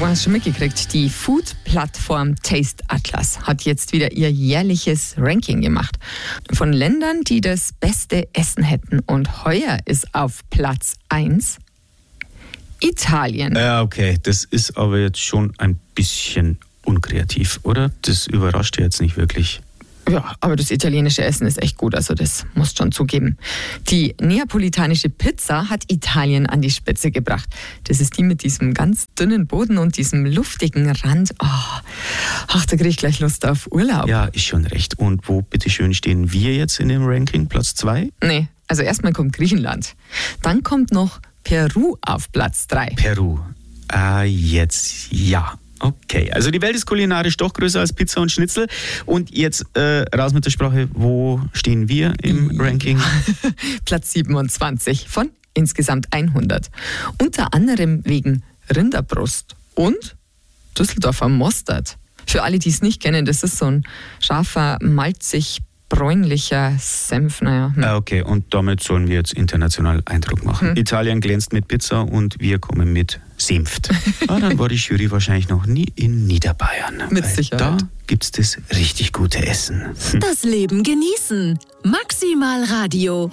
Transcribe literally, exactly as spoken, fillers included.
Du hast schon mitgekriegt, die Food-Plattform Taste Atlas hat jetzt wieder ihr jährliches Ranking gemacht. Von Ländern, die das beste Essen hätten. Und heuer ist auf Platz eins Italien. Ja, okay, das ist aber jetzt schon ein bisschen unkreativ, oder? Das überrascht jetzt nicht wirklich. Ja, aber das italienische Essen ist echt gut, also das musst schon zugeben. Die neapolitanische Pizza hat Italien an die Spitze gebracht. Das ist die mit diesem ganz dünnen Boden und diesem luftigen Rand. Oh, ach, da kriege ich gleich Lust auf Urlaub. Ja, ist schon recht. Und wo bitteschön stehen wir jetzt in dem Ranking? Platz zwei? Nee, also erstmal kommt Griechenland. Dann kommt noch Peru auf Platz drei. Peru. Ah, jetzt ja. Okay, also die Welt ist kulinarisch doch größer als Pizza und Schnitzel. Und jetzt äh, raus mit der Sprache, wo stehen wir im Ranking? Platz siebenundzwanzig von insgesamt hundert. Unter anderem wegen Rinderbrust und Düsseldorfer Mostert. Für alle, die es nicht kennen, das ist so ein scharfer, malzig, bräunlicher Senf. Naja. Hm. Ah, okay, und damit sollen wir jetzt international Eindruck machen. Hm. Italien glänzt mit Pizza und wir kommen mit Senft. Ah, dann war die Jury wahrscheinlich noch nie in Niederbayern. Mit Sicherheit. Da gibt es das richtig gute Essen. Das Leben genießen. Maximal Radio.